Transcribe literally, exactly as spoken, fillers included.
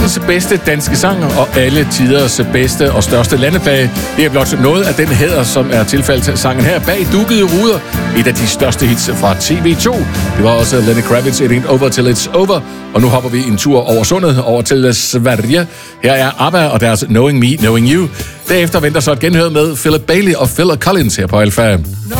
verdens bedste danske sang og alle tiders bedste og største landeplage. Det er blot noget af den hæder, som er tilfældet sangen her bag dukkede ruder. Et af de største hits fra T V to. Det var også Lenny Kravitz, It Ain't Over Till It's Over. Og nu hopper vi en tur over sundet, over til Sverige. Her er ABBA og deres Knowing Me, Knowing You. Derefter venter så et genhør med Philip Bailey og Phil Collins her på Alpha.